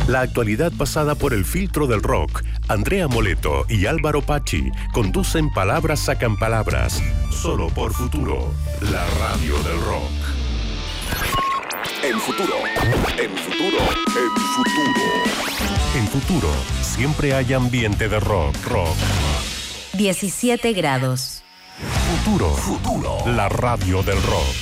La actualidad pasada por el filtro del rock. Andrea Moleto y Álvaro Pachi conducen Palabras Sacan Palabras. Solo por Futuro, la radio del rock. En Futuro, en Futuro, en Futuro. En Futuro, siempre hay ambiente de rock. 17 grados. Futuro, la radio del rock.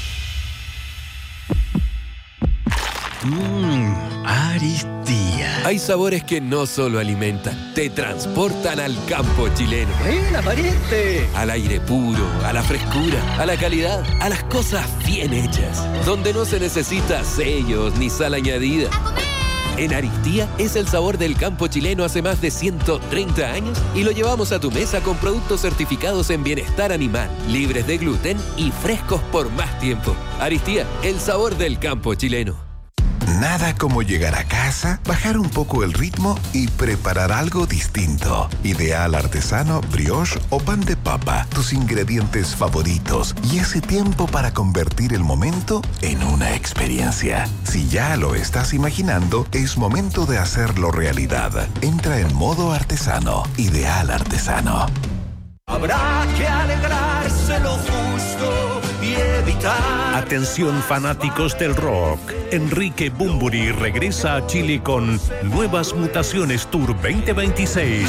Aristía. Hay sabores que no solo alimentan, te transportan al campo chileno. ¡Buena, pariente! Al aire puro, a la frescura, a la calidad, a las cosas bien hechas, donde no se necesita sellos ni sal añadida. En Aristía es el sabor del campo chileno hace más de 130 años y lo llevamos a tu mesa con productos certificados en bienestar animal, libres de gluten y frescos por más tiempo. Aristía, el sabor del campo chileno. Nada como llegar a casa, bajar un poco el ritmo y preparar algo distinto. Ideal artesano, brioche o pan de papa, tus ingredientes favoritos y ese tiempo para convertir el momento en una experiencia. Si ya lo estás imaginando, es momento de hacerlo realidad. Entra en modo artesano, Ideal artesano. Habrá que alegrarse lo justo y evitar. Atención fanáticos del rock. Enrique Bunbury regresa a Chile con Nuevas Mutaciones Tour 2026.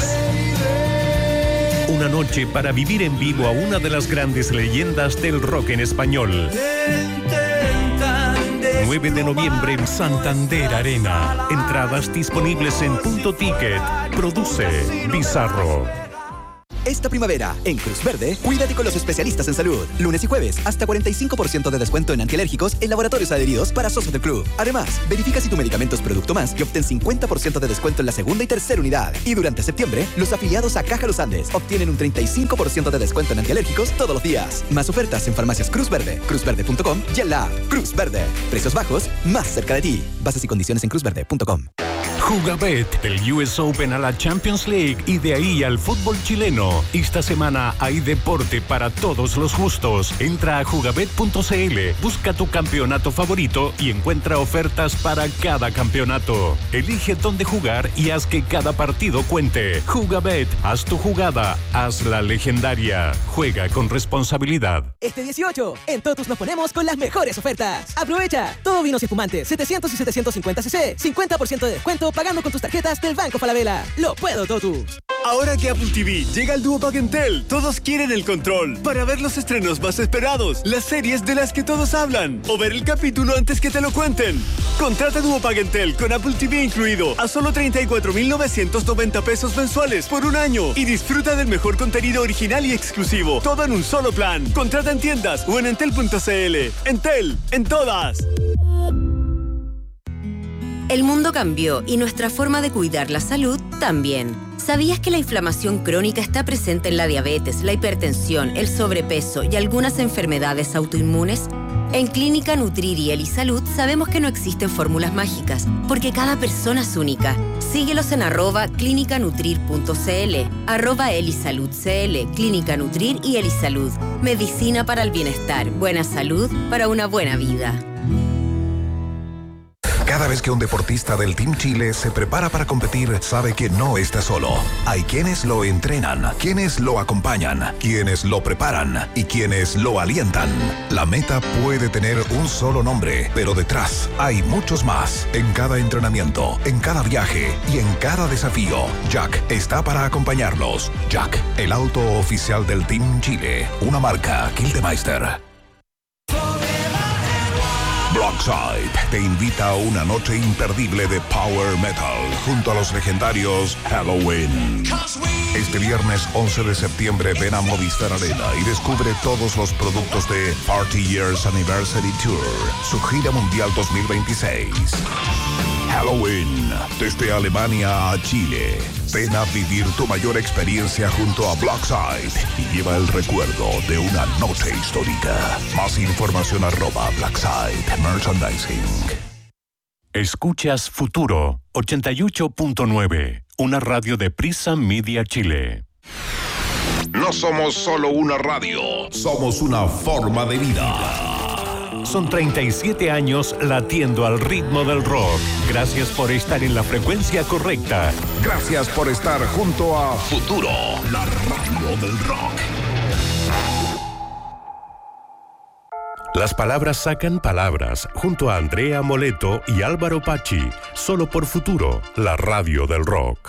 Una noche para vivir en vivo a una de las grandes leyendas del rock en español. 9 de noviembre en Santander Arena. Entradas disponibles en Punto Ticket. Produce Bizarro. Esta primavera, en Cruz Verde, cuídate con los especialistas en salud. Lunes y jueves, hasta 45% de descuento en antialérgicos en laboratorios adheridos para socios del club. Además, verifica si tu medicamento es Producto Más y obtén 50% de descuento en la segunda y tercera unidad. Y durante septiembre, los afiliados a Caja Los Andes obtienen un 35% de descuento en antialérgicos todos los días. Más ofertas en farmacias Cruz Verde, cruzverde.com y en la app Cruz Verde. Precios bajos, más cerca de ti. Bases y condiciones en cruzverde.com. Jugabet, del US Open a la Champions League y de ahí al fútbol chileno. Esta semana hay deporte para todos los gustos. Entra a jugabet.cl, busca tu campeonato favorito y encuentra ofertas para cada campeonato. Elige dónde jugar y haz que cada partido cuente. Jugabet, haz tu jugada, hazla legendaria. Juega con responsabilidad. Este 18, en Totus nos ponemos con las mejores ofertas. ¡Aprovecha! Todo vinos y espumantes, 700 y 750 cc, 50% de descuento pagando con tus tarjetas del Banco Falabella. ¡Lo puedo, Totus! Ahora que Apple TV llega al dúo Pagentel, todos quieren el control para ver los estrenos más esperados, las series de las que todos hablan o ver el capítulo antes que te lo cuenten. Contrata dúo Pagentel con Apple TV incluido a solo 34,990 pesos mensuales por un año y disfruta del mejor contenido original y exclusivo, todo en un solo plan. Contrata en tiendas o en entel.cl. Entel, en todas. El mundo cambió y nuestra forma de cuidar la salud también. ¿Sabías que la inflamación crónica está presente en la diabetes, la hipertensión, el sobrepeso y algunas enfermedades autoinmunes? En Clínica Nutrir y Elisalud sabemos que no existen fórmulas mágicas, porque cada persona es única. Síguelos en @clinicanutrir.cl, @elisaludcl, Clínica Nutrir y Elisalud. Medicina para el bienestar, buena salud para una buena vida. Cada vez que un deportista del Team Chile se prepara para competir, sabe que no está solo. Hay quienes lo entrenan, quienes lo acompañan, quienes lo preparan y quienes lo alientan. La meta puede tener un solo nombre, pero detrás hay muchos más. En cada entrenamiento, en cada viaje y en cada desafío, Jack está para acompañarlos. Jack, el auto oficial del Team Chile, una marca Kildemeister. Blockside te invita a una noche imperdible de Power Metal junto a los legendarios Halloween. Este viernes 11 de septiembre ven a Movistar Arena y descubre todos los productos de Party Years Anniversary Tour, su gira mundial 2026. Halloween, desde Alemania a Chile. Ven a vivir tu mayor experiencia junto a Blockside y lleva el recuerdo de una noche histórica. Más información @Blockside Merchandising. Escuchas Futuro 88.9, una radio de Prisa Media Chile. No somos solo una radio, somos una forma de vida. Son 37 años latiendo al ritmo del rock. Gracias por estar en la frecuencia correcta. Gracias por estar junto a Futuro, la radio del rock. Las palabras sacan palabras, junto a Andrea Moleto y Álvaro Pachi, solo por Futuro, la radio del rock.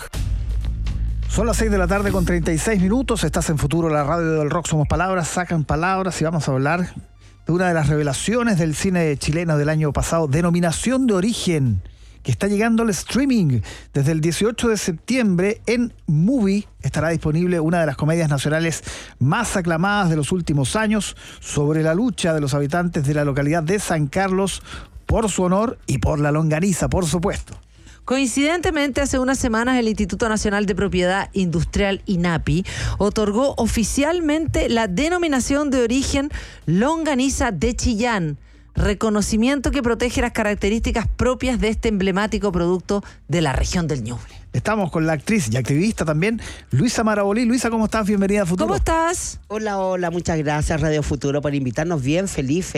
Son las 6 de la tarde con 36 minutos, estás en Futuro, la radio del rock. Somos palabras, sacan palabras, y vamos a hablar de una de las revelaciones del cine chileno del año pasado, Denominación de Origen, que está llegando al streaming. Desde el 18 de septiembre en Movie estará disponible una de las comedias nacionales más aclamadas de los últimos años sobre la lucha de los habitantes de la localidad de San Carlos por su honor y por la longaniza, por supuesto. Coincidentemente, hace unas semanas el Instituto Nacional de Propiedad Industrial, INAPI, otorgó oficialmente la denominación de origen Longaniza de Chillán, reconocimiento que protege las características propias de este emblemático producto de la región del Ñuble. Estamos con la actriz y activista también, Luisa Marabolí. Luisa, ¿cómo estás? Bienvenida a Futuro. ¿Cómo estás? Hola, muchas gracias Radio Futuro por invitarnos. Bien, feliz,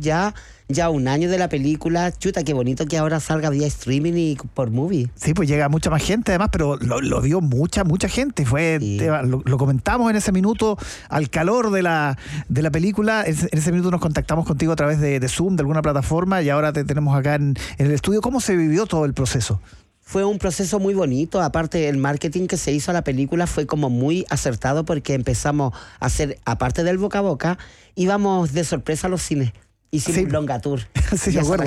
ya un año de la película. Chuta, qué bonito que ahora salga vía streaming y por Movie. Sí, pues llega mucha más gente además, pero lo vio mucha gente. Sí. Lo comentamos en ese minuto, al calor de la película. En ese minuto nos contactamos contigo a través de Zoom, de alguna plataforma, y ahora te tenemos acá en el estudio. ¿Cómo se vivió todo el proceso? Fue un proceso muy bonito. Aparte, el marketing que se hizo a la película fue como muy acertado, porque empezamos a hacer, aparte del boca a boca, íbamos de sorpresa a los cines. Hicimos un longa tour. Sí, me acuerdo.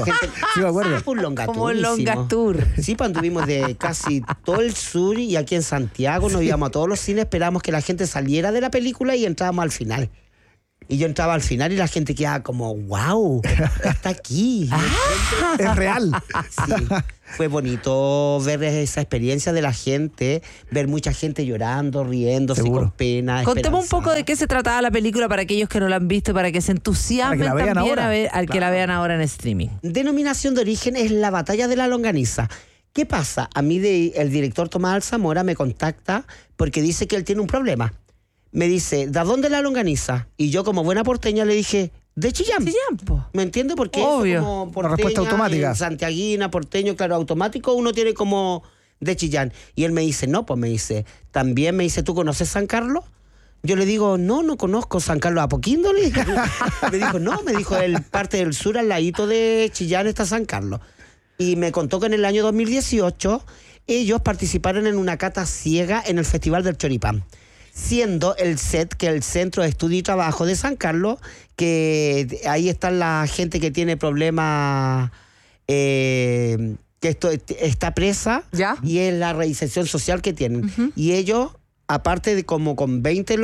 Un longa tour. Como el longa tour. Sí, pues anduvimos de casi todo el sur, y aquí en Santiago nos íbamos a todos los cines, esperábamos que la gente saliera de la película y entrábamos al final. Y yo entraba al final y la gente quedaba como, wow, está aquí. Es real. Sí, fue bonito ver esa experiencia de la gente, ver mucha gente llorando, riéndose, con pena. Contemos un poco de qué se trataba la película para aquellos que no la han visto, para que se entusiasmen también al que la vean ahora en streaming. Denominación de Origen es la batalla de la longaniza. ¿Qué pasa? A mí el director Tomás Alzamora me contacta porque dice que él tiene un problema. Me dice, ¿de dónde la longaniza? Y yo, como buena porteña, le dije, de Chillán. ¿Me entiende? Porque obvio. Eso como porteña, una respuesta automática. Santiaguina, porteño, claro, automático, uno tiene como de Chillán. Y él me dice, no, pues me dice, también me dice, ¿tú conoces San Carlos? Yo le digo, no conozco San Carlos Apoquindo. Me dijo, no, me dijo, el parte del sur, al ladito de Chillán está San Carlos. Y me contó que en el año 2018 ellos participaron en una cata ciega en el Festival del Choripán, siendo el CET, que es el Centro de Estudio y Trabajo de San Carlos, que ahí está la gente que tiene problemas, que está presa, ¿ya? Y es la reinserción social que tienen. Uh-huh. Y ellos, aparte de como con 20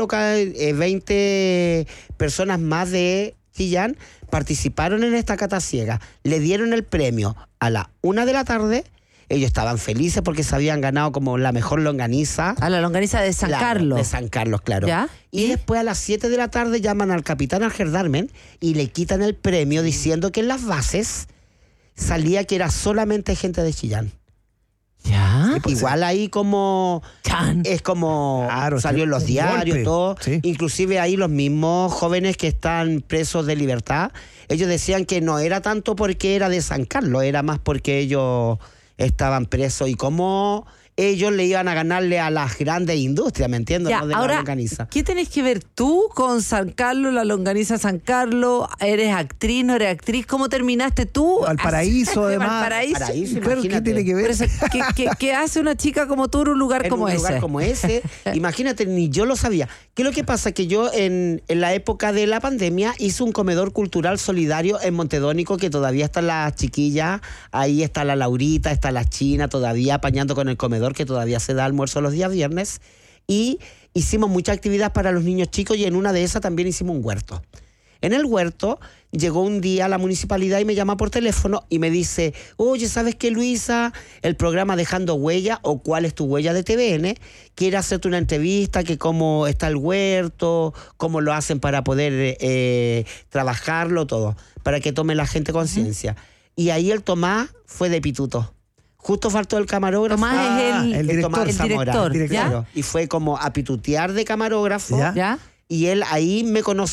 personas más de Chillán, participaron en esta cata ciega. Le dieron el premio a la 1 de la tarde. Ellos estaban felices porque se habían ganado como la mejor longaniza. A la longaniza de San Carlos. De San Carlos, claro. ¿Ya? Y después a las 7 de la tarde llaman al capitán Algerdarmen y le quitan el premio diciendo que en las bases salía que era solamente gente de Chillán. ¿Ya? Sí, pues igual ahí como... Es como... Claro, salió en los diarios, golpe. Todo. Sí. Inclusive ahí los mismos jóvenes que están presos de libertad, ellos decían que no era tanto porque era de San Carlos, era más porque ellos estaban presos y cómo ellos le iban a ganarle a las grandes industrias, ¿me entiendes? Ya, no de ahora, la longaniza. ¿Qué tenés que ver tú con San Carlos, la longaniza San Carlos? ¿Eres actriz, no eres actriz? ¿Cómo terminaste tú? Valparaíso, además. Valparaíso, pero ¿qué tiene que ver? Eso, ¿qué hace una chica como tú en un lugar como ese? En un lugar como ese, imagínate, ni yo lo sabía. ¿Qué es lo que pasa? Que yo en la época de la pandemia hice un comedor cultural solidario en Montedónico, que todavía están las chiquillas, ahí está la Laurita, está la China, todavía apañando con el comedor, que todavía se da almuerzo los días viernes, y hicimos mucha actividad para los niños chicos, y en una de esas también hicimos un huerto. En el huerto llegó un día la municipalidad y me llama por teléfono y me dice, oye, ¿sabes qué, Luisa? El programa Dejando Huella, o ¿Cuál es tu huella?, de TVN, quiere hacerte una entrevista, que cómo está el huerto, cómo lo hacen para poder trabajarlo, todo, para que tome la gente conciencia. Uh-huh. Y ahí el Tomás fue de pituto. Justo faltó el camarógrafo. Tomás es el director, el director. Claro. Y fue como a pitutear de camarógrafo. ¿Ya? Y él ahí me conoció.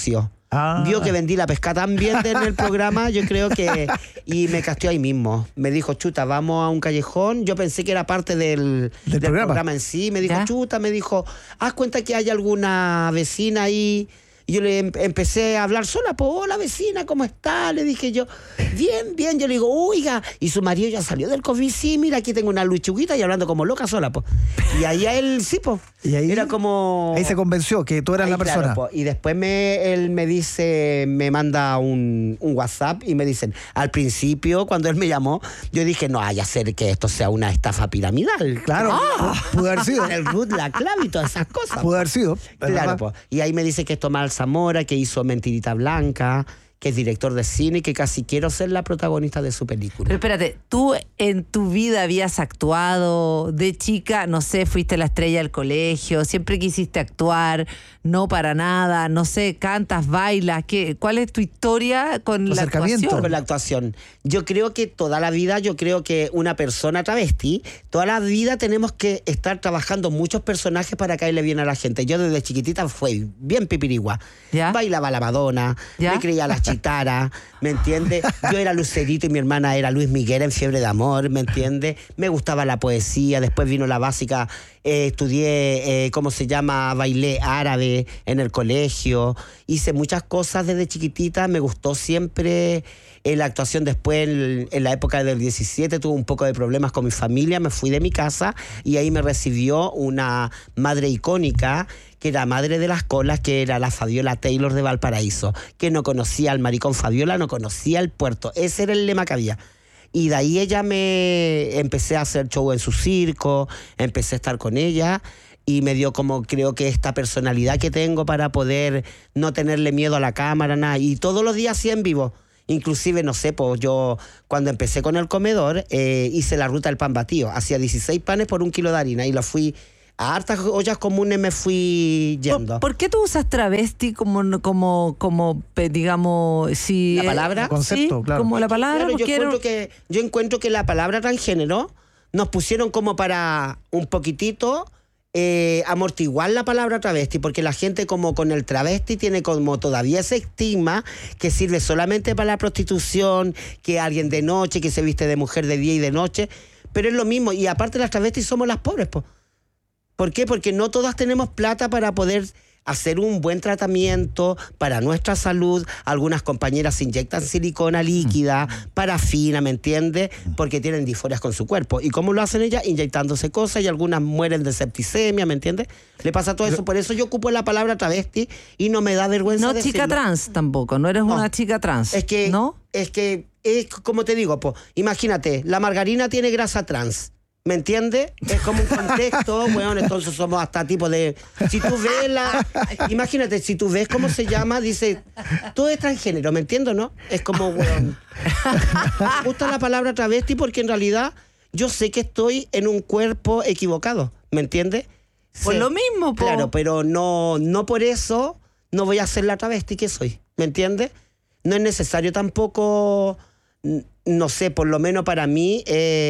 Vio que vendí la pesca tan bien en el programa, yo creo que... Y me casteó ahí mismo. Me dijo, chuta, vamos a un callejón. Yo pensé que era parte del programa en sí. Me dijo, ¿Ya? chuta, me dijo, haz cuenta que hay alguna vecina ahí. Y yo le empecé a hablar sola, pues, hola vecina, ¿cómo está? Le dije yo, bien, bien. Yo le digo, oiga, y su marido ya salió del COVID, sí, mira, aquí tengo una luchuguita y hablando como loca sola, pues. Y ahí a él, sí, pues. Y ahí, era como... Ahí se convenció que tú eras Ahí, la persona. claro, po. Y después él me dice, me manda un WhatsApp y me dicen, al principio, cuando él me llamó, yo dije, no vaya a ser que esto sea una estafa piramidal. Claro, pudo haber sido. El root, la clave y todas esas cosas. Pudo haber sido. Claro, po. Y ahí me dice que es Tomás Zamora, que hizo Mentirita Blanca, que es director de cine y que casi quiero ser la protagonista de su película. Pero espérate, ¿tú en tu vida habías actuado de chica? No sé, fuiste la estrella del colegio, siempre quisiste actuar, no para nada, no sé, cantas, bailas, ¿cuál es tu historia con la actuación? Con la actuación. Yo creo que toda la vida, una persona travesti, toda la vida tenemos que estar trabajando muchos personajes para caerle bien a la gente. Yo desde chiquitita fui bien pipirigua. ¿Ya? Bailaba la Madonna, ¿Ya? me creía la Chitara, ¿me entiendes? Yo era Lucerito y mi hermana era Luis Miguel en Fiebre de Amor, ¿me entiendes? Me gustaba la poesía, después vino la básica, estudié, bailé árabe en el colegio, hice muchas cosas desde chiquitita, me gustó siempre la actuación. Después, en la época del 17, tuve un poco de problemas con mi familia, me fui de mi casa y ahí me recibió una madre icónica, que era madre de las colas, que era la Fabiola Taylor de Valparaíso, que no conocía al maricón Fabiola, no conocía el puerto. Ese era el lema que había. Y de ahí empecé a hacer show en su circo, empecé a estar con ella y me dio como, creo que esta personalidad que tengo para poder no tenerle miedo a la cámara, nada. Y todos los días sí en vivo. Inclusive, no sé, pues yo cuando empecé con el comedor hice la ruta del pan batido. Hacía 16 panes por 1 kilo de harina y lo fui... A hartas ollas comunes me fui yendo. ¿Por qué tú usas travesti como digamos, si... ¿La palabra? El concepto, sí, claro. como la palabra. Claro, yo encuentro que la palabra transgénero nos pusieron como para un poquitito amortiguar la palabra travesti, porque la gente como con el travesti tiene como todavía ese estigma que sirve solamente para la prostitución, que alguien de noche, que se viste de mujer de día y de noche, pero es lo mismo. Y aparte las travestis somos las pobres, pues. ¿Por qué? Porque no todas tenemos plata para poder hacer un buen tratamiento para nuestra salud. Algunas compañeras se inyectan silicona líquida, parafina, ¿me entiendes? Porque tienen disforias con su cuerpo. ¿Y cómo lo hacen ellas? Inyectándose cosas, y algunas mueren de septicemia, ¿me entiendes? Le pasa todo eso. Por eso yo ocupo la palabra travesti y no me da vergüenza decirlo. No chica trans tampoco, no eres una chica trans. Es que, ¿no? Es como te digo, imagínate, la margarina tiene grasa trans. ¿Me entiendes? Es como un contexto, weón, entonces somos hasta tipo de... Si tú ves imagínate, si tú ves cómo se llama, dice, todo es transgénero, ¿me entiendes, no? Es como, weón... Me gusta la palabra travesti porque en realidad yo sé que estoy en un cuerpo equivocado, ¿me entiendes? Pues lo mismo, po. Claro, pero no por eso no voy a ser la travesti que soy, ¿me entiendes? No es necesario tampoco, no sé, por lo menos para mí...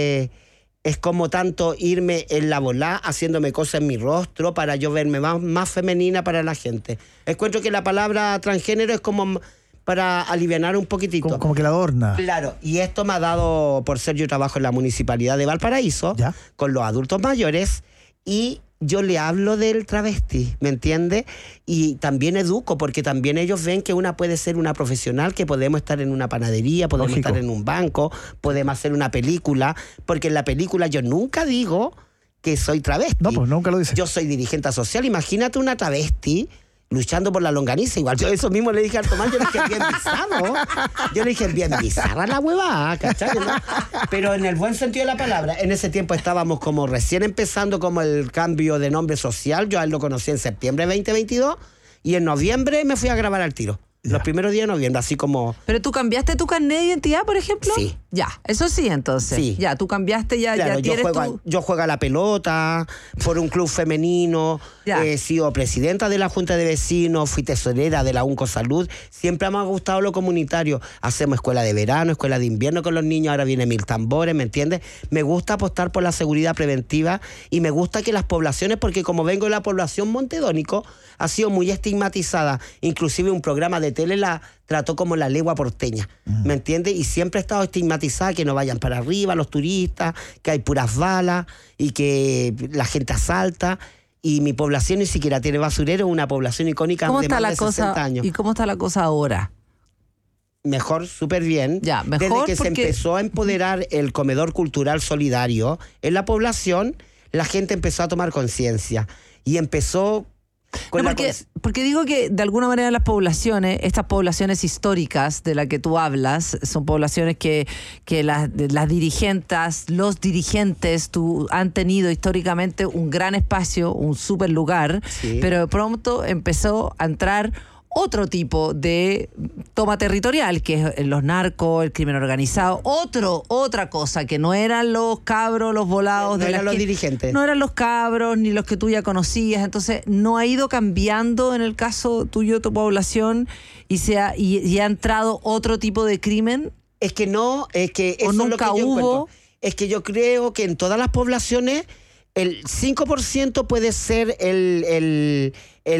es como tanto irme en la volá, haciéndome cosas en mi rostro para yo verme más femenina para la gente. Encuentro que la palabra transgénero es como para alivianar un poquitito. Como que la adorna. Claro, y esto me ha dado, por ser yo trabajo en la Municipalidad de Valparaíso, ¿ya? Con los adultos mayores, y yo le hablo del travesti, ¿me entiende? Y también educo, porque también ellos ven que una puede ser una profesional, que podemos estar en una panadería, podemos Lógico. estar en un banco, podemos hacer una película, porque en la película yo nunca digo que soy travesti. No, pues nunca lo dices. Yo soy dirigente social, imagínate una travesti luchando por la longaniza. Igual yo eso mismo le dije al Tomás, yo le dije bien bizarro. Yo le dije bien bizarra la huevada, ¿cachai? ¿No? Pero en el buen sentido de la palabra. En ese tiempo estábamos como recién empezando como el cambio de nombre social. Yo a él lo conocí en septiembre de 2022 y en noviembre me fui a grabar al tiro. Los primeros días de noviembre, así como... ¿Pero tú cambiaste tu carnet de identidad, por ejemplo? Sí. Ya, eso sí, entonces. Sí. Ya, tú cambiaste, ya tienes yo juego a la pelota por un club femenino, he sido presidenta de la Junta de Vecinos, fui tesorera de la UNCO Salud, siempre me ha gustado lo comunitario. Hacemos escuela de verano, escuela de invierno con los niños, ahora viene Mil Tambores, ¿me entiendes? Me gusta apostar por la seguridad preventiva y me gusta que las poblaciones, porque como vengo de la población Montedónico, ha sido muy estigmatizada, inclusive un programa de tele la trató como la legua porteña, ¿me entiendes? Y siempre ha estado estigmatizada, que no vayan para arriba los turistas, que hay puras balas y que la gente asalta. Y mi población ni siquiera tiene basurero, una población icónica de más de 60 años. ¿Y cómo está la cosa ahora? Mejor, súper bien. Ya, mejor desde que se empezó a empoderar el comedor cultural solidario en la población, la gente empezó a tomar conciencia y empezó... Porque digo que de alguna manera las poblaciones, estas poblaciones históricas de las que tú hablas, son poblaciones que las dirigentes, los dirigentes han tenido históricamente un gran espacio, un súper lugar, pero de pronto empezó a entrar otro tipo de toma territorial, que es los narcos, el crimen organizado, otra cosa, que no eran los cabros, los volados, no eran los dirigentes. No eran los cabros, ni los que tú ya conocías, entonces no ha ido cambiando en el caso tuyo, tu población, y ha entrado otro tipo de crimen. Es que no, es que eso nunca es lo que yo hubo. encuentro. Es que yo creo que en todas las poblaciones el 5% puede ser el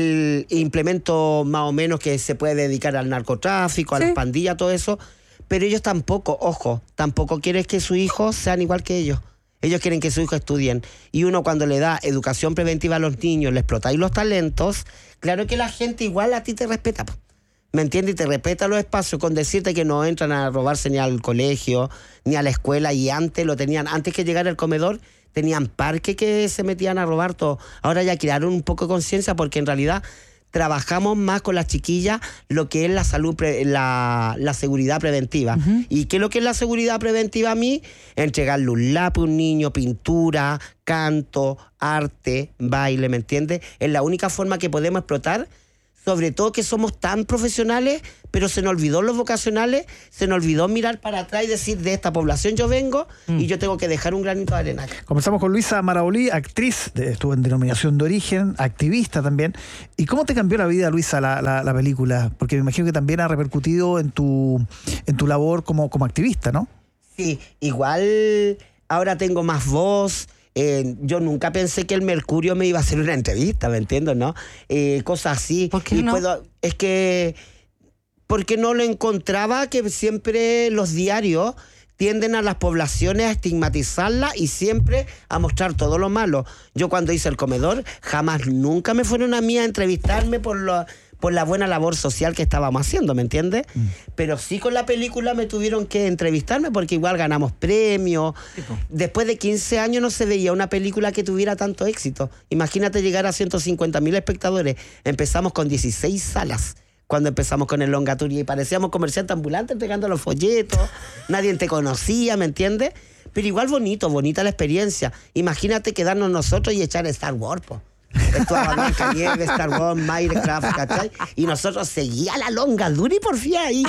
implemento más o menos que se puede dedicar al narcotráfico, a las pandillas, todo eso, pero ellos tampoco quieren que sus hijos sean igual que ellos. Ellos quieren que sus hijos estudien. Y uno cuando le da educación preventiva a los niños, le explotáis los talentos, claro que la gente igual a ti te respeta, ¿me entiendes? Y te respeta los espacios con decirte que no entran a robarse ni al colegio, ni a la escuela, y antes lo tenían, antes que llegara el comedor, tenían parques que se metían a robar todo. Ahora ya crearon un poco de conciencia porque en realidad trabajamos más con las chiquillas lo que es la salud, la seguridad preventiva. ¿Y qué es lo que es la seguridad preventiva a mí? Entregarle un lápiz a un niño, pintura, canto, arte, baile, ¿me entiendes? Es la única forma que podemos explotar, sobre todo que somos tan profesionales, pero se nos olvidó los vocacionales, se nos olvidó mirar para atrás y decir, de esta población yo vengo y yo tengo que dejar un granito de arena. Conversamos con Luisa Marabolí, actriz, estuvo en Denominación de Origen, activista también. ¿Y cómo te cambió la vida, Luisa, la película? Porque me imagino que también ha repercutido en tu labor como activista, ¿no? Sí, igual ahora tengo más voz. Yo nunca pensé que el Mercurio me iba a hacer una entrevista, ¿me entiendes, no? Cosas así. ¿Por qué no? Es que porque no lo encontraba, que siempre los diarios tienden a las poblaciones a estigmatizarlas y siempre a mostrar todo lo malo. Yo cuando hice el comedor, nunca me fueron a mí a entrevistarme por la buena labor social que estábamos haciendo, ¿me entiendes? Pero sí con la película me tuvieron que entrevistarme porque igual ganamos premios. Después de 15 años no se veía una película que tuviera tanto éxito. Imagínate llegar a 150.000 espectadores. Empezamos con 16 salas cuando empezamos con el Longa Tour y parecíamos comerciantes ambulantes entregando los folletos. Nadie te conocía, ¿me entiendes? Pero igual bonita la experiencia. Imagínate quedarnos nosotros y echar Star Wars, po. Actuaba Blancanieves, Star Wars, Minecraft, ¿cachai? Y nosotros seguía la longa dura y porfía ahí.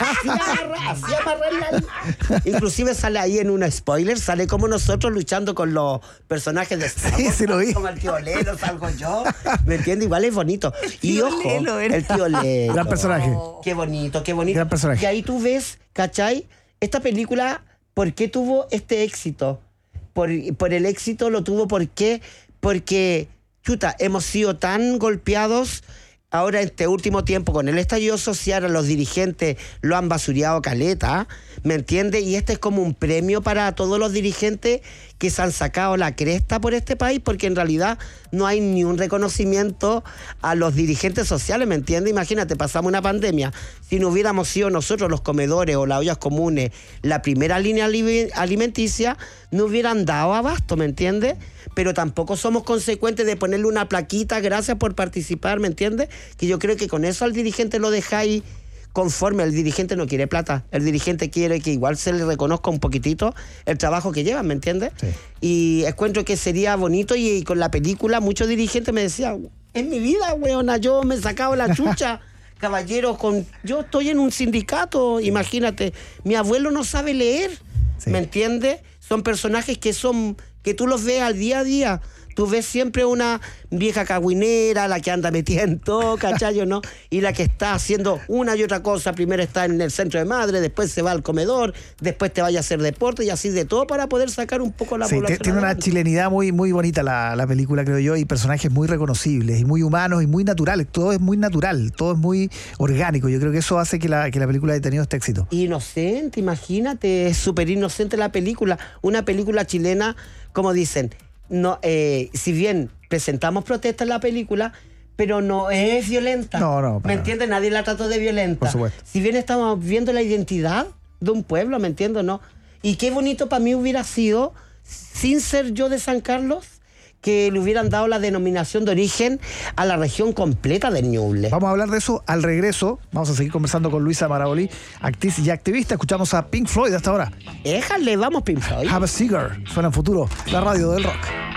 Así amarrarla. Inclusive sale ahí en un spoiler, sale como nosotros luchando con los personajes de Star Wars. Sí, lo vi. Como el tío Lelo, salgo yo. ¿Me entiendes? Igual es bonito. Y ojo, el tío Lelo. Gran personaje. Qué bonito. Gran personaje. Y ahí tú ves, ¿cachai? Esta película, ¿por qué tuvo este éxito? Por el éxito lo tuvo, ¿por qué? Porque hemos sido tan golpeados ahora en este último tiempo con el estallido social. A los dirigentes lo han basureado caleta, ¿me entiendes? Y este es como un premio para todos los dirigentes que se han sacado la cresta por este país, porque en realidad no hay ni un reconocimiento a los dirigentes sociales, ¿me entiendes? Imagínate, pasamos una pandemia, si no hubiéramos sido nosotros los comedores o las ollas comunes la primera línea alimenticia, no hubieran dado abasto, ¿me entiendes? Pero tampoco somos consecuentes de ponerle una plaquita, gracias por participar, ¿me entiendes? Que yo creo que con eso al dirigente lo dejáis conforme. El dirigente no quiere plata, el dirigente quiere que igual se le reconozca un poquitito el trabajo que llevan, ¿me entiendes? Sí. Y encuentro que sería bonito, y con la película muchos dirigentes me decían, en mi vida, weona, yo me he sacado la chucha. Caballero, yo estoy en un sindicato, imagínate, mi abuelo no sabe leer, Sí. ¿Me entiendes? Son personajes que tú los ves al día a día. Tú ves siempre una vieja cagüinera, la que anda metida en todo, ¿cachai? ¿No? Y la que está haciendo una y otra cosa. Primero está en el centro de madre, después se va al comedor, después te vaya a hacer deporte y así de todo para poder sacar un poco la población. Tiene una chilenidad muy, muy bonita la película, creo yo, y personajes muy reconocibles y muy humanos y muy naturales. Todo es muy natural, todo es muy orgánico. Yo creo que eso hace que la película haya tenido este éxito. Inocente, imagínate, es súper inocente la película. Una película chilena, como dicen, no, si bien presentamos protesta en la película, pero no es violenta. No, ¿me entiendes? Nadie la trató de violenta. Por supuesto. Si bien estamos viendo la identidad de un pueblo, ¿me entiendes? ¿No? Y qué bonito para mí hubiera sido, sin ser yo de San Carlos, que le hubieran dado la denominación de origen a la región completa del Ñuble. Vamos a hablar de eso al regreso. Vamos a seguir conversando con Luisa Maraboli, actriz y activista. Escuchamos a Pink Floyd hasta ahora. Éjale, vamos Pink Floyd. Have a Cigar. Suena en Futuro, la radio del rock.